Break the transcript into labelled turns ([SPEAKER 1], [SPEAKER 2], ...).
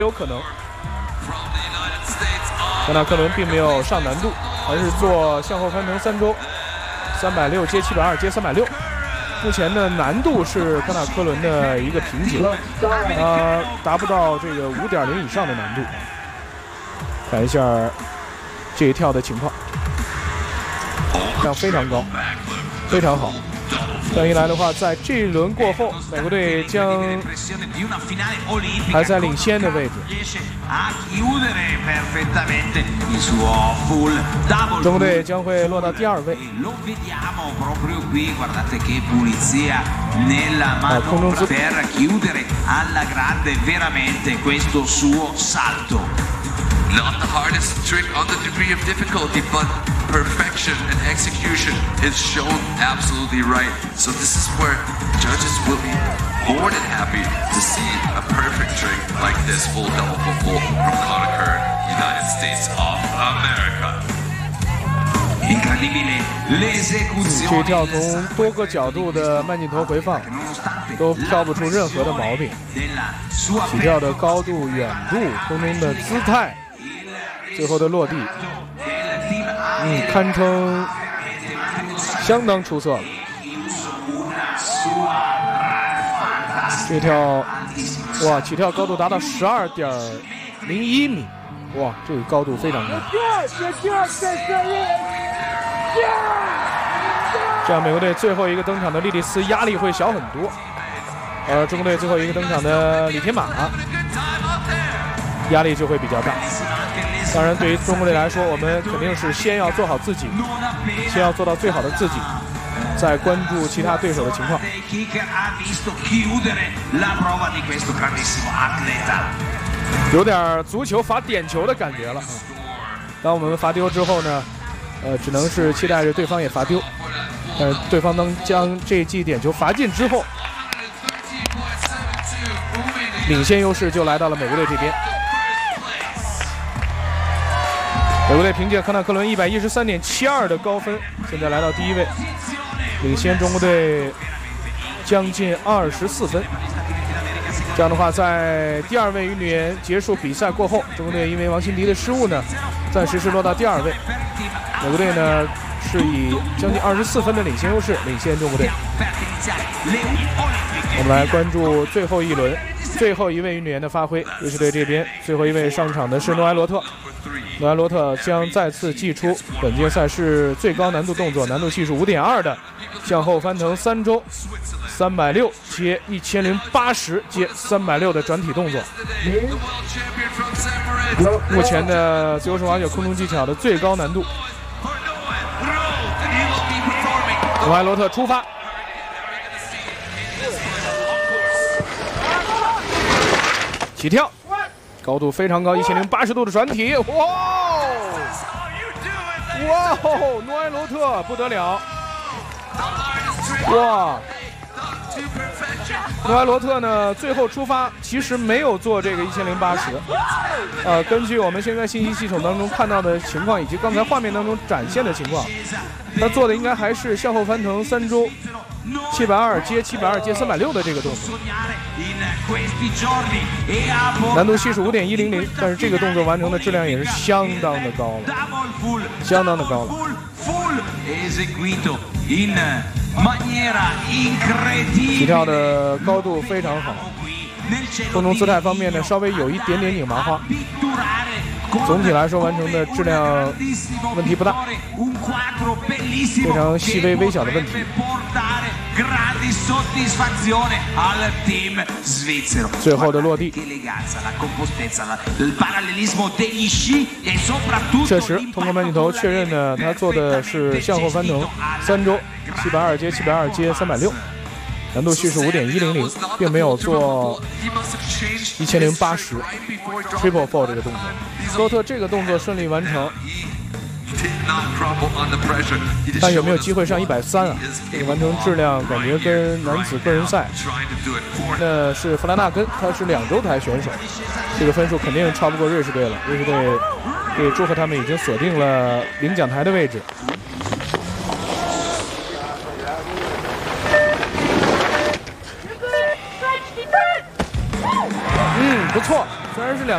[SPEAKER 1] 有可能。冈纳科伦并没有上难度，还是做向后翻腾3周，360接720接360。目前的难度是冈纳科伦的一个瓶颈，达不到这个5.0以上的难度。看一下这一跳的情况，量非常高，非常好。这样一来的话，在这一轮过后，美国队将还在领先的位置。中国队将会落到第2位。空中姿态。
[SPEAKER 2] Not the hardest trick on the degree of difficulty, but perfection and execution is shown absolutely right. So this is where judges will be more than happy to see a perfect trick like this full double full from Conor Kern, United States of America.
[SPEAKER 1] 这一跳从多个角度的慢镜头回放都挑不出任何的毛病，起跳的高度、远度、空中的姿态。最后的落地，堪称相当出色了。这跳，哇，起跳高度达到12.01米，哇，这个高度非常高。这样，美国队最后一个登场的莉莉丝压力会小很多，中国队最后一个登场的李铁马压力就会比较大。当然，对于中国队来说，我们肯定是先要做好自己，先要做到最好的自己，再关注其他对手的情况。有点足球罚点球的感觉了。当我们罚丢之后呢，只能是期待着对方也罚丢。但是对方能将这一记点球罚进之后，领先优势就来到了美国队这边。美国队凭借康纳科伦113.72的高分，现在来到第1位，领先中国队将近24分。这样的话，在第2位运动员结束比赛过后，中国队因为王辛迪的失误呢，暂时是落到第2位。美国队呢是以将近24分的领先优势领先中国队。我们来关注最后一轮最后一位运动员的发挥。瑞士队这边最后一位上场的是诺埃罗特。诺埃罗特将再次祭出本届赛事最高难度动作，难度系数5.2的向后翻腾3周360接1080接360的转体动作。目前的自由式滑雪空中技巧的最高难度。诺埃罗特出发，起跳，高度非常高，1080度的转体，哇哦，诺埃罗特不得了，哇！诺埃罗特呢，最后出发其实没有做这个1080，根据我们现在信息系统当中看到的情况，以及刚才画面当中展现的情况，他做的应该还是向后翻腾3周720接720接360的这个动作，难度系数5.100，但是这个动作完成的质量也是相当的高了，相当的高了。起跳的高度非常好，空中姿态方面呢稍微有一点点拧麻花，总体来说完成的质量问题不大，非常细微微小的问题。最后的落地，确实通过慢镜头确认呢，他做的是向后翻腾3周720接720接360，难度系数5.100，并没有做1080 Triple Four 这个动作。罗特这个动作顺利完成，但有没有机会上130啊？这个完成质量感觉跟男子个人赛那是弗拉纳根，他是2周台选手，这个分数肯定超不过瑞士队了。瑞士队对祝贺他们已经锁定了领奖台的位置。不错，虽然是2。